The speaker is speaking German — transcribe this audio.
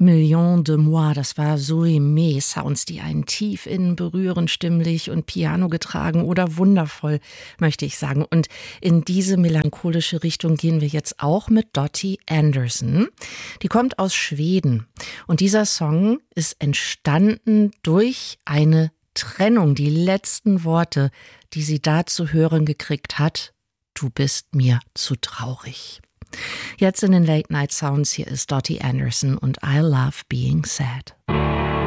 Millions de Moi, das war Zoe May, Sounds, die einen tief innen berühren, stimmlich und Piano getragen oder wundervoll, möchte ich sagen. Und in diese melancholische Richtung gehen wir jetzt auch mit Dottie Anderson. Die kommt aus Schweden und dieser Song ist entstanden durch eine Trennung, die letzten Worte, die sie da zu hören gekriegt hat: Du bist mir zu traurig. Jetzt in den Late Night Sounds, hier ist Dottie Anderson und I Love Being Sad.